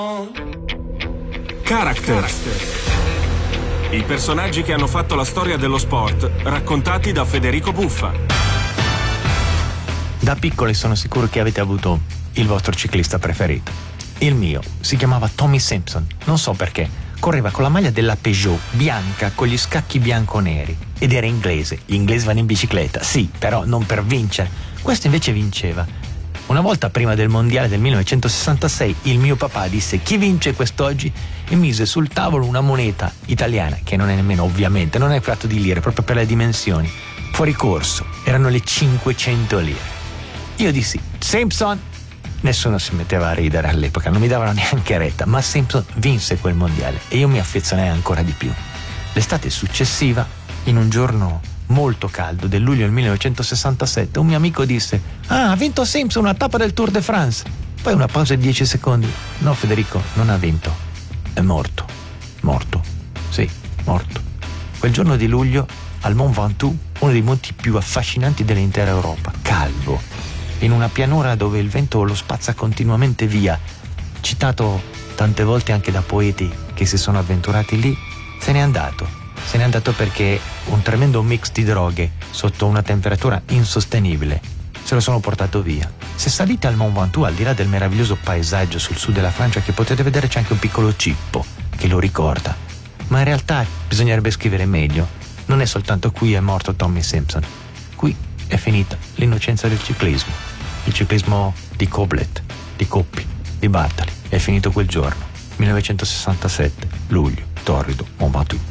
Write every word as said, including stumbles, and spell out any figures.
Character. I personaggi che hanno fatto la storia dello sport, raccontati da Federico Buffa. Da piccoli sono sicuro che avete avuto il vostro ciclista preferito. Il mio si chiamava Tommy Simpson, non so perché. Correva con la maglia della Peugeot bianca con gli scacchi bianco-neri ed era inglese. Gli inglesi vanno in bicicletta, sì, però non per vincere. Questo invece vinceva. Una volta prima del mondiale del millenovecentosessantasei il mio papà disse: chi vince quest'oggi? E mise sul tavolo una moneta italiana che non è nemmeno, ovviamente, non è fatto di lire, proprio per le dimensioni. Fuori corso, erano le cinquecento lire. Io dissi: Simpson! Nessuno si metteva a ridere all'epoca, non mi davano neanche retta, ma Simpson vinse quel mondiale e io mi affezionai ancora di più. L'estate successiva, in un giorno molto caldo del luglio del millenovecentosessantasette, un mio amico disse: ah, ha vinto Simpson una tappa del Tour de France. Poi una pausa di dieci secondi. No, Federico, non ha vinto, è morto. Morto, sì, morto. Quel giorno di luglio, al Mont Ventoux, uno dei monti più affascinanti dell'intera Europa, calvo, in una pianura dove il vento lo spazza continuamente via, citato tante volte anche da poeti che si sono avventurati lì, se n'è andato. Se n'è andato perché un tremendo mix di droghe sotto una temperatura insostenibile se lo sono portato via. Se salite al Mont Ventoux, al di là del meraviglioso paesaggio sul sud della Francia che potete vedere, c'è anche un piccolo cippo che lo ricorda. Ma in realtà bisognerebbe scrivere meglio. Non è soltanto qui è morto Tommy Simpson. Qui è finita l'innocenza del ciclismo. Il ciclismo di Koblet, di Coppi, di Bartali è finito quel giorno, millenovecentosessantasette, luglio, torrido, Mont Ventoux.